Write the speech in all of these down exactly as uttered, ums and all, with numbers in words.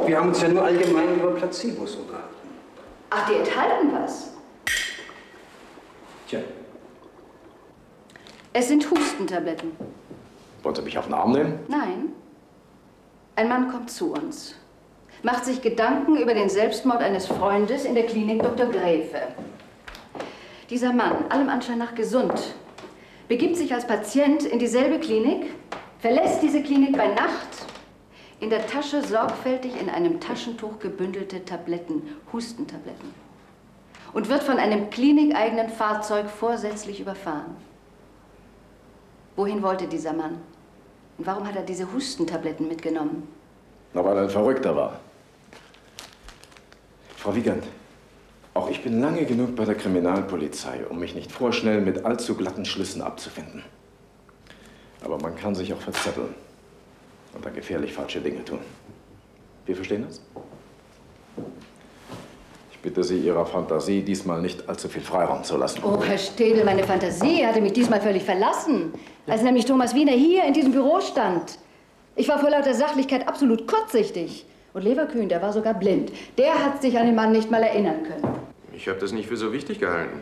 wir haben uns ja nur allgemein über Placebos unterhalten. Ach, die enthalten was? Tja. Es sind Hustentabletten. Wollen Sie mich auf den Arm nehmen? Nein. Ein Mann kommt zu uns, macht sich Gedanken über den Selbstmord eines Freundes in der Klinik Doktor Gräfe. Dieser Mann, allem Anschein nach gesund, begibt sich als Patient in dieselbe Klinik, verlässt diese Klinik bei Nacht, in der Tasche sorgfältig in einem Taschentuch gebündelte Tabletten, Hustentabletten, und wird von einem klinikeigenen Fahrzeug vorsätzlich überfahren. Wohin wollte dieser Mann? Und warum hat er diese Hustentabletten mitgenommen? Na, weil er ein Verrückter war. Frau Wiegand, auch ich bin lange genug bei der Kriminalpolizei, um mich nicht vorschnell mit allzu glatten Schlüssen abzufinden. Aber man kann sich auch verzetteln und dann gefährlich falsche Dinge tun. Wir verstehen das? Ich bitte Sie, Ihrer Fantasie diesmal nicht allzu viel Freiraum zu lassen. Oh, Herr Städel, meine Fantasie hatte mich diesmal völlig verlassen, als nämlich Thomas Wiener hier in diesem Büro stand. Ich war vor lauter Sachlichkeit absolut kurzsichtig. Und Leverkühn, der war sogar blind. Der hat sich an den Mann nicht mal erinnern können. Ich habe das nicht für so wichtig gehalten.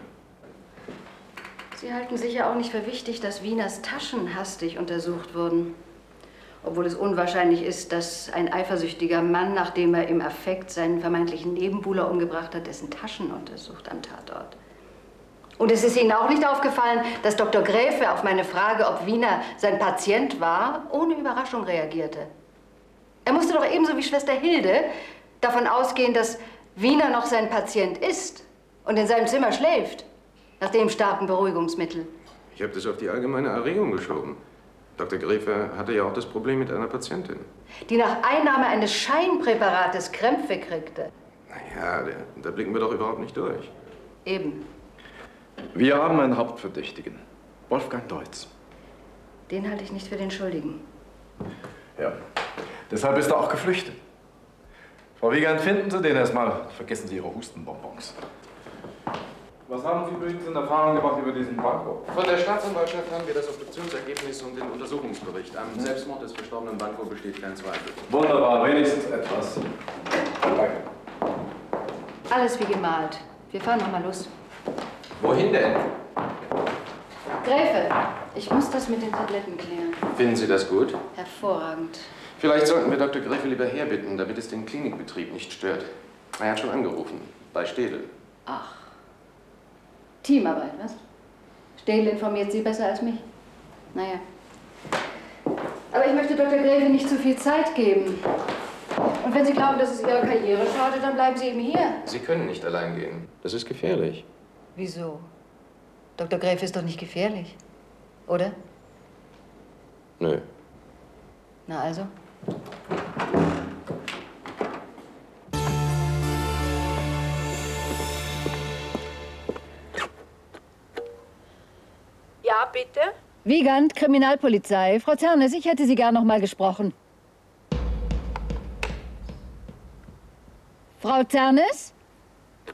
Sie halten sicher auch nicht für wichtig, dass Wieners Taschen hastig untersucht wurden. Obwohl es unwahrscheinlich ist, dass ein eifersüchtiger Mann, nachdem er im Affekt seinen vermeintlichen Nebenbuhler umgebracht hat, dessen Taschen untersucht am Tatort. Und es ist Ihnen auch nicht aufgefallen, dass Doktor Gräfe auf meine Frage, ob Wiener sein Patient war, ohne Überraschung reagierte. Er musste doch ebenso wie Schwester Hilde davon ausgehen, dass Wiener noch sein Patient ist und in seinem Zimmer schläft, nach dem starken Beruhigungsmittel. Ich habe das auf die allgemeine Erregung geschoben. Doktor Gräfe hatte ja auch das Problem mit einer Patientin. Die nach Einnahme eines Scheinpräparates Krämpfe kriegte. Naja, da, da blicken wir doch überhaupt nicht durch. Eben. Wir haben einen Hauptverdächtigen, Wolfgang Deutz. Den halte ich nicht für den Schuldigen. Ja, deshalb ist er auch geflüchtet. Frau Wiegand, finden Sie den erstmal. Vergessen Sie Ihre Hustenbonbons. Was haben Sie übrigens in Erfahrung gemacht über diesen Banko? Von der Staatsanwaltschaft haben wir das Obduktionsergebnis und den Untersuchungsbericht. Am Selbstmord des verstorbenen Banko besteht kein Zweifel. Wunderbar, wenigstens etwas. Danke. Alles wie gemalt. Wir fahren noch mal los. Wohin denn? Gräfe, ich muss das mit den Tabletten klären. Finden Sie das gut? Hervorragend. Vielleicht sollten wir Doktor Gräfe lieber herbitten, damit es den Klinikbetrieb nicht stört. Er hat schon angerufen, bei Städel. Ach. Teamarbeit, was? Städel informiert Sie besser als mich? Naja. Aber ich möchte Doktor Gräfe nicht zu viel Zeit geben. Und wenn Sie glauben, dass es Ihrer Karriere schadet, dann bleiben Sie eben hier. Sie können nicht allein gehen. Das ist gefährlich. Wieso? Doktor Gräfe ist doch nicht gefährlich, oder? Nö. Na also? Ja, bitte? Wiegand, Kriminalpolizei. Frau Zernes, ich hätte Sie gern noch mal gesprochen. Frau Zernes?